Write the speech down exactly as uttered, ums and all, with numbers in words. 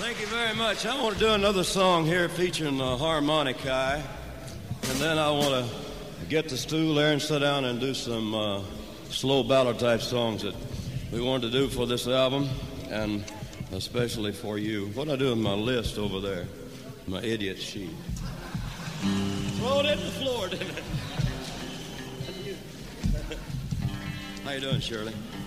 Thank you very much. I want to do another song here featuring the harmonica, and then I want to get the stool there and sit down and do some uh, slow ballad type songs that we wanted to do for this album, and especially for you. What I do with my list over there, my idiot sheet. Throw it in the floor, didn't it? How you doing, Shirley?